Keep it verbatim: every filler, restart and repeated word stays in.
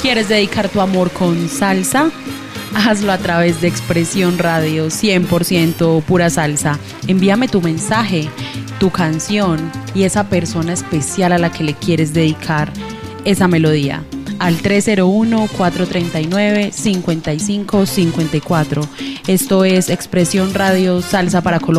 ¿Quieres dedicar tu amor con salsa? Hazlo a través de Expresión Radio, cien por ciento pura salsa. Envíame tu mensaje, tu canción y esa persona especial a la que le quieres dedicar esa melodía al tres cero uno, cuatro tres nueve, cinco cinco cinco cuatro. Esto es Expresión Radio, salsa para Colombia.